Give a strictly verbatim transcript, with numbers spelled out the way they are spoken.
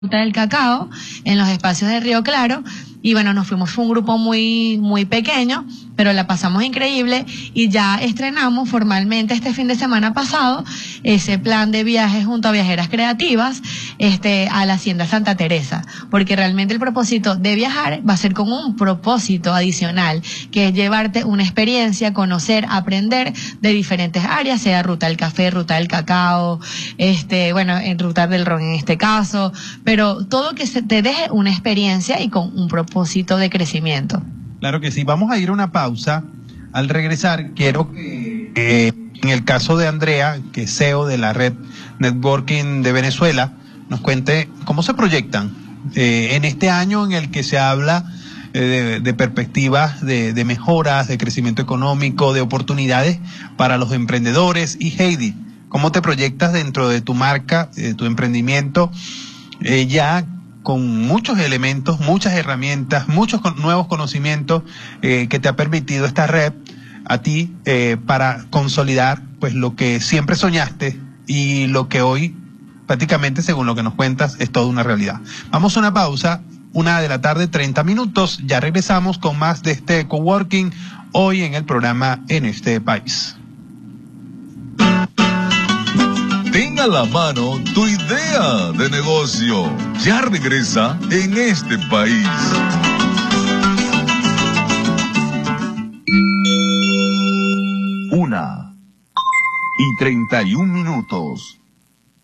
Ruta del Cacao en los espacios de Río Claro, y bueno, nos fuimos, fue un grupo muy muy pequeño, pero la pasamos increíble y ya estrenamos formalmente este fin de semana pasado ese plan de viaje junto a Viajeras Creativas este a la Hacienda Santa Teresa, porque realmente el propósito de viajar va a ser con un propósito adicional, que es llevarte una experiencia, conocer, aprender de diferentes áreas, sea ruta del café, ruta del cacao, este bueno, en ruta del ron en este caso, pero todo que se te deje una experiencia y con un propósito de crecimiento. Claro que sí, vamos a ir a una pausa. Al regresar, quiero que eh, en el caso de Andrea, que es C E O de la Red Networking de Venezuela, nos cuente cómo se proyectan eh, en este año en el que se habla eh, de, de perspectivas de, de mejoras, de crecimiento económico, de oportunidades para los emprendedores. Y Heidi, ¿cómo te proyectas dentro de tu marca, de tu emprendimiento, eh, ya con muchos elementos, muchas herramientas, muchos con, nuevos conocimientos eh, que te ha permitido esta red a ti eh, para consolidar pues lo que siempre soñaste y lo que hoy prácticamente, según lo que nos cuentas, es toda una realidad? Vamos a una pausa, una de la tarde, treinta minutos, ya regresamos con más de este coworking hoy en el programa En Este País. Ten a la mano tu idea de negocio. Ya regresa En Este País. Una y treinta y un minutos.